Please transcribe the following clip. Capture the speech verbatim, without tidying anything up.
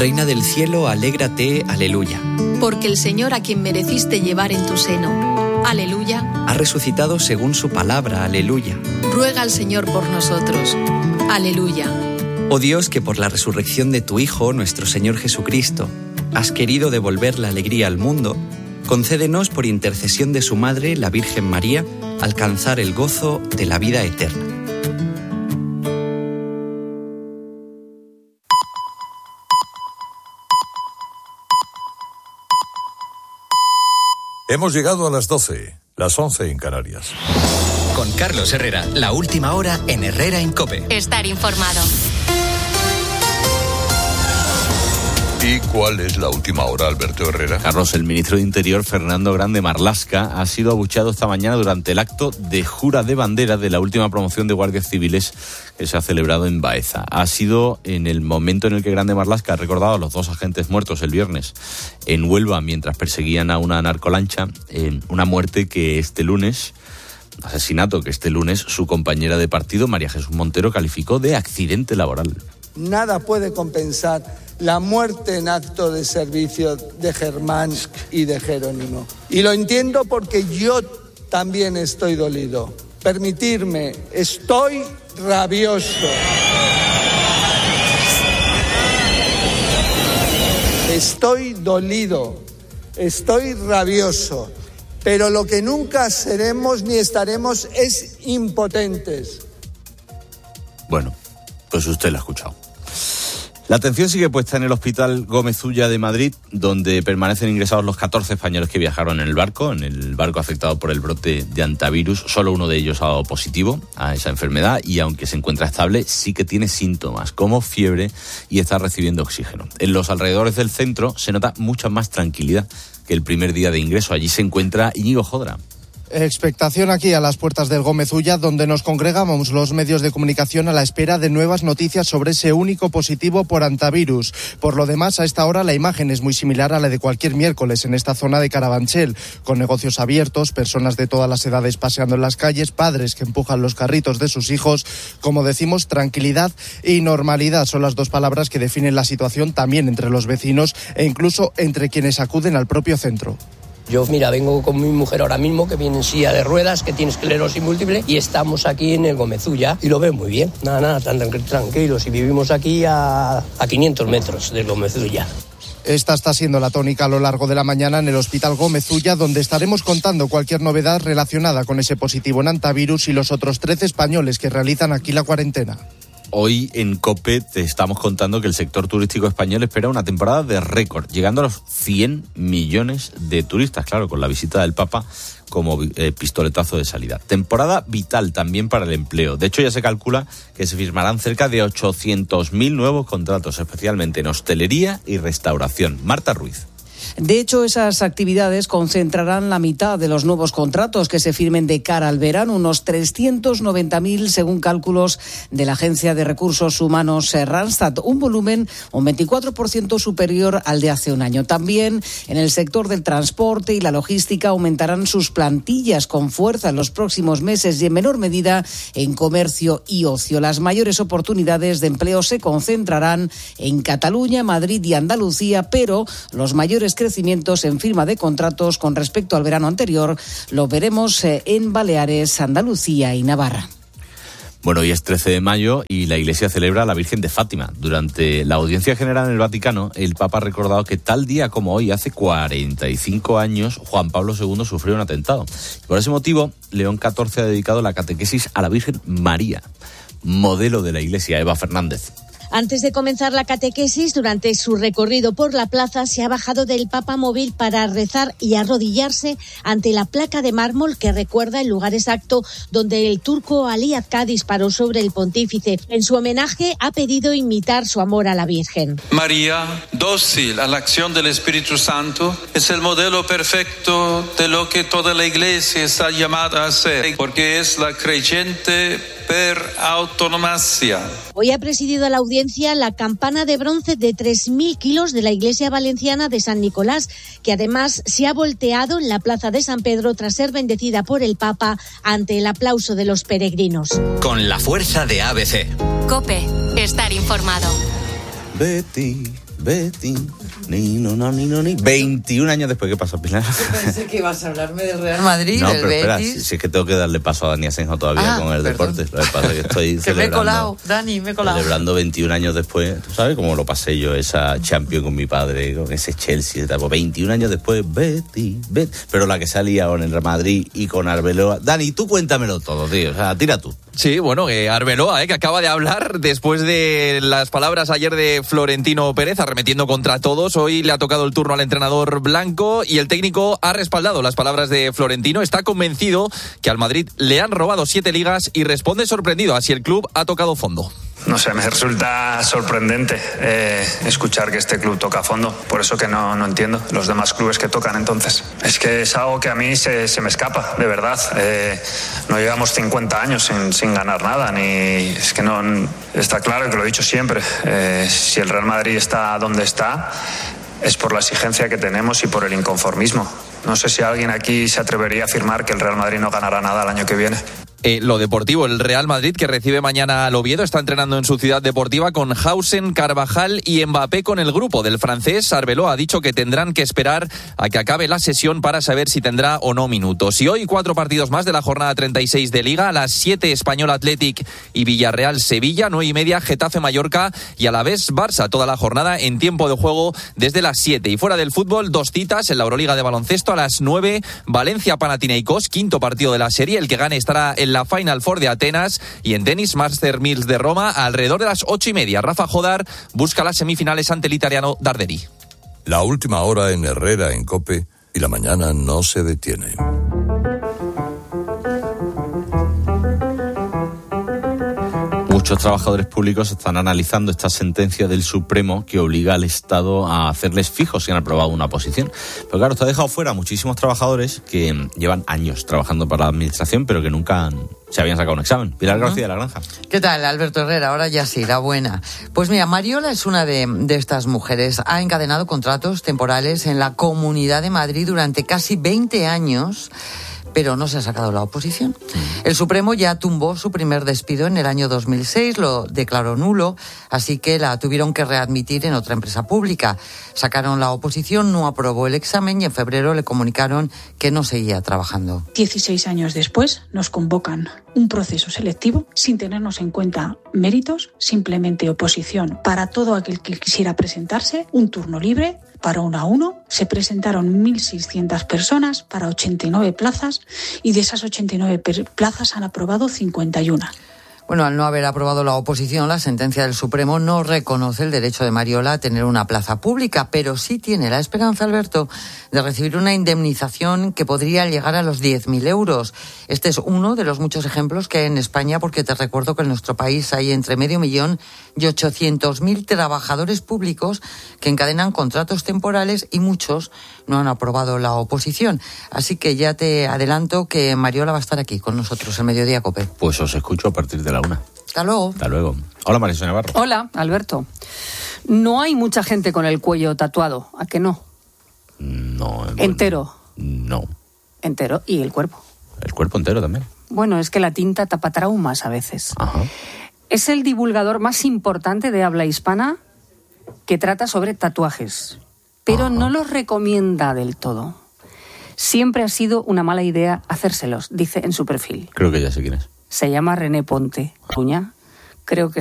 Reina del cielo, alégrate, aleluya. Porque el Señor, a quien mereciste llevar en tu seno, aleluya, ha resucitado según su palabra, aleluya. Ruega al Señor por nosotros, aleluya. Oh Dios, que por la resurrección de tu Hijo, nuestro Señor Jesucristo, has querido devolver la alegría al mundo, concédenos por intercesión de su Madre, la Virgen María, alcanzar el gozo de la vida eterna. Hemos llegado a las doce, las once en Canarias. Con Carlos Herrera, la última hora en Herrera en COPE. Estar informado. ¿Y cuál es la última hora, Alberto Herrera? Carlos, el ministro de Interior, Fernando Grande Marlaska, ha sido abucheado esta mañana durante el acto de jura de bandera de la última promoción de guardias civiles que se ha celebrado en Baeza. Ha sido en el momento en el que Grande Marlaska ha recordado a los dos agentes muertos el viernes en Huelva mientras perseguían a una narcolancha, eh, una muerte que este lunes... asesinato que este lunes su compañera de partido, María Jesús Montero, calificó de accidente laboral. Nada puede compensar la muerte en acto de servicio de Germán y de Jerónimo. Y lo entiendo porque yo también estoy dolido. Permitirme, estoy rabioso. Estoy dolido, estoy rabioso. Pero lo que nunca seremos ni estaremos es impotentes. Bueno, pues usted lo ha escuchado. La atención sigue puesta en el Hospital Gómez Ulla de Madrid, donde permanecen ingresados los catorce españoles que viajaron en el barco, en el barco afectado por el brote de hantavirus. Solo uno de ellos ha dado positivo a esa enfermedad y, aunque se encuentra estable, sí que tiene síntomas como fiebre y está recibiendo oxígeno. En los alrededores del centro se nota mucha más tranquilidad que el primer día de ingreso. Allí se encuentra Íñigo Jodra. Expectación aquí a las puertas del Gómez Ulla, donde nos congregamos los medios de comunicación a la espera de nuevas noticias sobre ese único positivo por hantavirus. Por lo demás, a esta hora la imagen es muy similar a la de cualquier miércoles en esta zona de Carabanchel, con negocios abiertos, personas de todas las edades paseando en las calles, padres que empujan los carritos de sus hijos. Como decimos, tranquilidad y normalidad son las dos palabras que definen la situación también entre los vecinos e incluso entre quienes acuden al propio centro. Yo, mira, vengo con mi mujer ahora mismo, que viene en silla de ruedas, que tiene esclerosis múltiple, y estamos aquí en el Gómez Ulla, y lo veo muy bien. Nada, nada, tan tranquilos, y vivimos aquí a, a quinientos metros del Gómez Ulla. Esta está siendo la tónica a lo largo de la mañana en el Hospital Gómez Ulla, donde estaremos contando cualquier novedad relacionada con ese positivo en hantavirus y los otros trece españoles que realizan aquí la cuarentena. Hoy en COPE te estamos contando que el sector turístico español espera una temporada de récord, llegando a los cien millones de turistas, claro, con la visita del Papa como eh, pistoletazo de salida. Temporada vital también para el empleo. De hecho, ya se calcula que se firmarán cerca de ochocientos mil nuevos contratos, especialmente en hostelería y restauración. Marta Ruiz. De hecho, esas actividades concentrarán la mitad de los nuevos contratos que se firmen de cara al verano, unos trescientos noventa mil según cálculos de la Agencia de Recursos Humanos Randstad, un volumen un veinticuatro por ciento superior al de hace un año. También en el sector del transporte y la logística aumentarán sus plantillas con fuerza en los próximos meses y en menor medida en comercio y ocio. Las mayores oportunidades de empleo se concentrarán en Cataluña, Madrid y Andalucía, pero los mayores crecimientos en firma de contratos con respecto al verano anterior lo veremos en Baleares, Andalucía y Navarra. Bueno, hoy es trece de mayo y la Iglesia celebra a la Virgen de Fátima. Durante la audiencia general en el Vaticano, el Papa ha recordado que tal día como hoy, hace cuarenta y cinco años, Juan Pablo segundo sufrió un atentado. Por ese motivo, León catorce ha dedicado la catequesis a la Virgen María, modelo de la Iglesia. Eva Fernández. Antes de comenzar la catequesis, durante su recorrido por la plaza, se ha bajado del Papa móvil para rezar y arrodillarse ante la placa de mármol que recuerda el lugar exacto donde el turco Ali Akka disparó sobre el pontífice. En su homenaje ha pedido imitar su amor a la Virgen. María, dócil a la acción del Espíritu Santo, es el modelo perfecto de lo que toda la Iglesia está llamada a ser, porque es la creyente per autonomacia. Hoy ha presidido la audiencia la campana de bronce de tres mil kilos de la Iglesia Valenciana de San Nicolás, que además se ha volteado en la plaza de San Pedro tras ser bendecida por el Papa ante el aplauso de los peregrinos. Con la fuerza de A B C. COPE, estar informado. De ti Betty, ni no, no, ni no, ni. veintiún años después, ¿qué pasa, Pilar? Yo pensé que ibas a hablarme del Real Madrid, no, del pero espera, Betis. si, si es que tengo que darle paso a Dani Asenjo todavía ah, con el perdón. deporte. Lo que pasa es que estoy que celebrando, me he colado, Dani, me he colado. Celebrando veintiún años después, ¿tú sabes cómo lo pasé yo, esa Champions con mi padre, con ese Chelsea y tal? Pues veintiún años después, Betty, Betty. Pero la que se ha liado en el Real Madrid y con Arbeloa. Dani, tú cuéntamelo todo, tío. O sea, tira tú. Sí, bueno, eh, Arbeloa, eh, que acaba de hablar después de las palabras ayer de Florentino Pérez, arremetiendo contra todos. Hoy le ha tocado el turno al entrenador blanco y el técnico ha respaldado las palabras de Florentino. Está convencido que al Madrid le han robado siete ligas y responde sorprendido. Así el club ha tocado fondo. No sé, me resulta sorprendente eh, escuchar que este club toca a fondo. Por eso que no, no entiendo los demás clubes que tocan entonces. Es que es algo que a mí se, se me escapa, de verdad. Eh, no llevamos cincuenta años sin, sin ganar nada. Ni es que no está claro que lo he dicho siempre. Eh, si el Real Madrid está donde está, es por la exigencia que tenemos y por el inconformismo. No sé si alguien aquí se atrevería a afirmar que el Real Madrid no ganará nada el año que viene. Eh, lo deportivo, el Real Madrid, que recibe mañana al Oviedo, está entrenando en su ciudad deportiva con Hausen, Carvajal y Mbappé con el grupo del francés. Arbeloa ha dicho que tendrán que esperar a que acabe la sesión para saber si tendrá o no minutos. Y hoy cuatro partidos más de la jornada treinta y seis de Liga. A las siete, Español Athletic y Villarreal Sevilla. nueve y media, Getafe Mallorca y a la vez Barça. Toda la jornada en tiempo de juego desde las siete. Y fuera del fútbol, dos citas en la Euroliga de baloncesto. A las nueve, Valencia Panathinaikos, quinto partido de la serie. El que gane estará en la Final Four de Atenas. Y en tenis, Master Mills de Roma, alrededor de las ocho y media. Rafa Jodar busca las semifinales ante el italiano Darderi. La última hora en Herrera, en COPE, y la mañana no se detiene. Muchos trabajadores públicos están analizando esta sentencia del Supremo que obliga al Estado a hacerles fijos si han aprobado una oposición. Pero claro, esto ha dejado fuera a muchísimos trabajadores que llevan años trabajando para la Administración, pero que nunca han, se habían sacado un examen. Pilar García de la Granja. ¿Qué tal, Alberto Herrera? Ahora ya sí, la buena. Pues mira, Mariola es una de, de estas mujeres. Ha encadenado contratos temporales en la Comunidad de Madrid durante casi veinte años, pero no se ha sacado la oposición. El Supremo ya tumbó su primer despido en el año dos mil seis, lo declaró nulo, así que la tuvieron que readmitir en otra empresa pública. Sacaron la oposición, no aprobó el examen y en febrero le comunicaron que no seguía trabajando. dieciséis años después nos convocan un proceso selectivo sin tenernos en cuenta méritos, simplemente oposición para todo aquel que quisiera presentarse, un turno libre para uno a uno. Se presentaron mil seiscientas personas para ochenta y nueve plazas y de esas ochenta y nueve per- plazas han aprobado cincuenta y uno. Bueno, al no haber aprobado la oposición, la sentencia del Supremo no reconoce el derecho de Mariola a tener una plaza pública, pero sí tiene la esperanza, Alberto, de recibir una indemnización que podría llegar a los diez mil euros. Este es uno de los muchos ejemplos que hay en España, porque te recuerdo que en nuestro país hay entre medio millón y ochocientos mil trabajadores públicos que encadenan contratos temporales y muchos no han aprobado la oposición. Así que ya te adelanto que Mariola va a estar aquí con nosotros el Mediodía COPE. Pues os escucho a partir de la una. Hasta luego. Hasta luego. Hola, Marisol Navarro. Hola, Alberto. No hay mucha gente con el cuello tatuado, ¿a que no? No. Bueno, entero. No. Entero. ¿Y el cuerpo? El cuerpo entero también. Bueno, es que la tinta tapa traumas a veces. Ajá. Es el divulgador más importante de habla hispana que trata sobre tatuajes, pero Ajá. no los recomienda del todo. Siempre ha sido una mala idea hacérselos, dice en su perfil. Creo que ya sé quién es. Se llama René Ponte. Uña, creo que